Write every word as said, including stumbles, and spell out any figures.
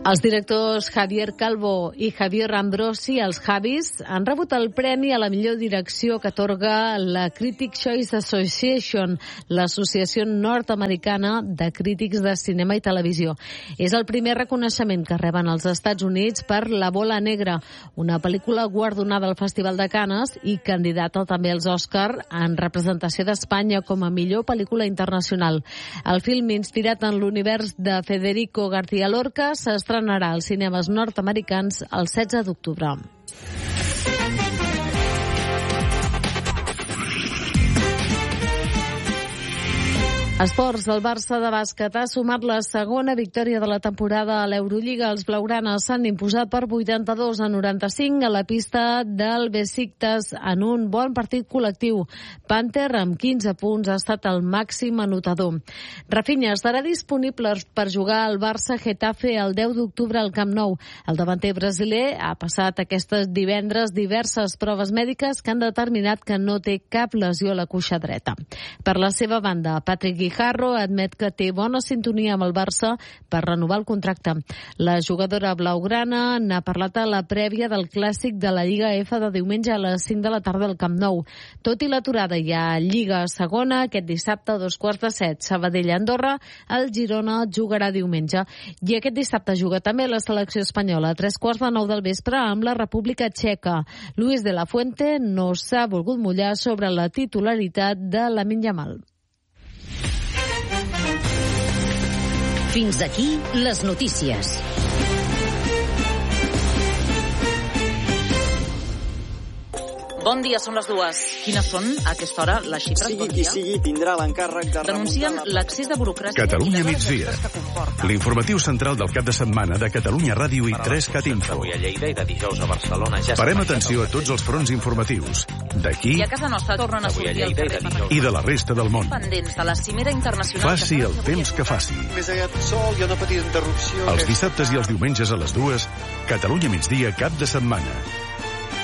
Els directors Javier Calvo i Javier Ambrosi, els Javis, han rebut el premi a la millor direcció que atorga la Critics' Choice Association, l'associació nord-americana de crítics de cinema i televisió. És el primer reconeixement que reben als Estats Units per La Bola Negra, una pel·lícula guardonada al Festival de Canes i candidata també als Òscar en representació d'Espanya com a millor pel·lícula internacional. El film, inspirat en l'univers de Federico García Lorca, s'estrenarà als cinemes nord-americans el setze d'octubre. Esports, el Barça de bàsquet ha sumat la segona victòria de la temporada a l'Eurolliga. Els blaugranes s'han imposat per vuitanta-dos a noranta-cinc a la pista del Besiktas en un bon partit col·lectiu. Panther, amb quinze punts, ha estat el màxim anotador. Rafinha estarà disponible per jugar al Barça-Getafe el deu d'octubre al Camp Nou. El davanter brasiler ha passat aquestes divendres diverses proves mèdiques que han determinat que no té cap lesió a la cuixa dreta. Per la seva banda, Patrick Guijarro admet que té bona sintonia amb el Barça per renovar el contracte. La jugadora blaugrana n'ha parlat a la prèvia del clàssic de la Lliga F de diumenge a les cinc de la tarda al Camp Nou. Tot i l'aturada hi ha Lliga Segona aquest dissabte a dos quarts de set. Sabadell-Andorra, el Girona jugarà diumenge. I aquest dissabte juga també la selecció espanyola a tres quarts de nou del vespre amb la República Txeca. Luis de la Fuente no s'ha volgut mullar sobre la titularitat de Lamine Yamal. Fins aquí les notícies. Bon dia, són les dues. Quines són, a aquesta hora, les xifres? Sigui qui sigui, tindrà l'encàrrec de denuncien l'accés de burocràcia. Catalunya migdia. L'informatiu central del cap de setmana de Catalunya Ràdio i tres cat Info. Avui a Lleida i de dijous a Barcelona. Ja Parem atenció a tots els fronts informatius. D'aquí I a casa nostra tornen a sortir al carrer. i de la resta del món. Pendents de la cimera internacional. Faci el temps que faci. Més aviat sol, hi ha una petita interrupció. Els dissabtes i els diumenges a les dues, Catalunya migdia cap de setmana.